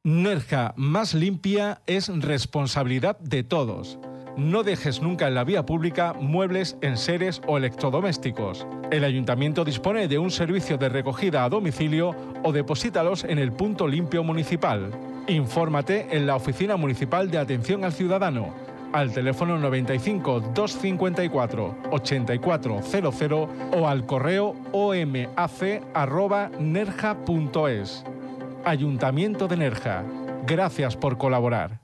Nerja más limpia es responsabilidad de todos. No dejes nunca en la vía pública muebles, enseres o electrodomésticos. El ayuntamiento dispone de un servicio de recogida a domicilio o deposítalos en el punto limpio municipal. Infórmate en la Oficina Municipal de Atención al Ciudadano, al teléfono 95 254 8400 o al correo omac@nerja.es. Ayuntamiento de Nerja. Gracias por colaborar.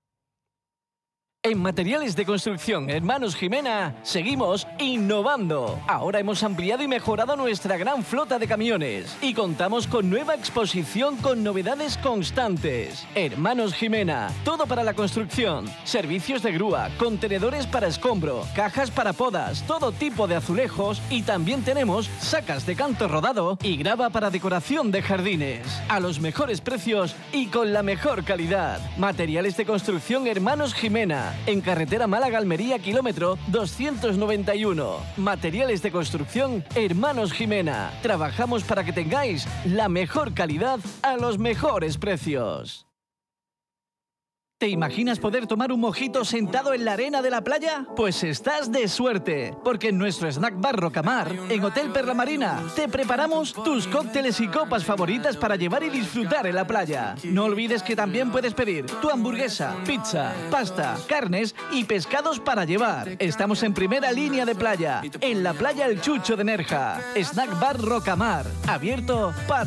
En Materiales de Construcción Hermanos Jimena seguimos innovando. Ahora hemos ampliado y mejorado nuestra gran flota de camiones y contamos con nueva exposición con novedades constantes. Hermanos Jimena, todo para la construcción, servicios de grúa, contenedores para escombro, cajas para podas, todo tipo de azulejos y también tenemos sacas de canto rodado y grava para decoración de jardines. A los mejores precios y con la mejor calidad. Materiales de Construcción Hermanos Jimena. En carretera Málaga-Almería, kilómetro 291. Materiales de Construcción Hermanos Jimena. Trabajamos para que tengáis la mejor calidad a los mejores precios. ¿Te imaginas poder tomar un mojito sentado en la arena de la playa? Pues estás de suerte, porque en nuestro snack bar Rocamar, en Hotel Perla Marina, te preparamos tus cócteles y copas favoritas para llevar y disfrutar en la playa. No olvides que también puedes pedir tu hamburguesa, pizza, pasta, carnes y pescados para llevar. Estamos en primera línea de playa, en la playa El Chucho de Nerja. Snack bar Rocamar, abierto para